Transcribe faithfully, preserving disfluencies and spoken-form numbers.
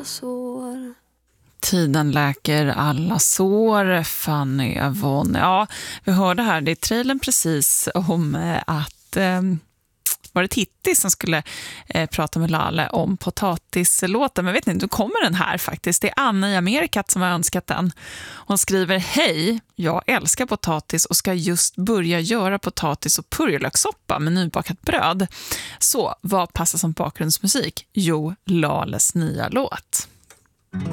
sår. Tiden läker alla sår, Fanny Avon. Ja, vi hörde här, det är trailern precis om eh, att eh, var det Titti som skulle eh, prata med Lalle om potatislåten. Men vet ni, då kommer den här faktiskt. Det är Anna i Amerikat som har önskat den. Hon skriver: hej, jag älskar potatis och ska just börja göra potatis och purjolökssoppa med nybakat bröd. Så vad passar som bakgrundsmusik? Jo, Lalles nya låt.